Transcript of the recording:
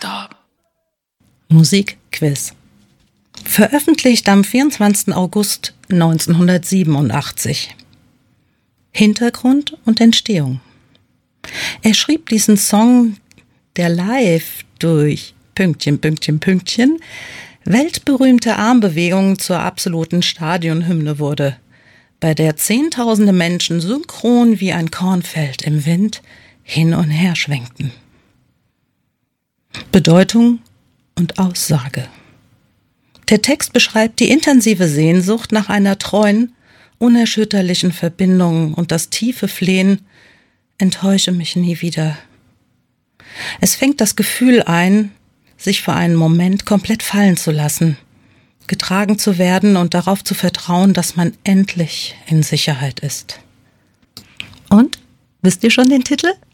Stop. Musikquiz. Veröffentlicht am 24. August 1987. Hintergrund und Entstehung. Er schrieb diesen Song, der live durch ... weltberühmte Armbewegungen zur absoluten Stadionhymne wurde, bei der Zehntausende Menschen synchron wie ein Kornfeld im Wind hin und her schwenkten. Bedeutung und Aussage. Der Text beschreibt die intensive Sehnsucht nach einer treuen, unerschütterlichen Verbindung und das tiefe Flehen: enttäusche mich nie wieder. Es fängt das Gefühl ein, sich für einen Moment komplett fallen zu lassen, getragen zu werden und darauf zu vertrauen, dass man endlich in Sicherheit ist. Und? Wisst ihr schon den Titel?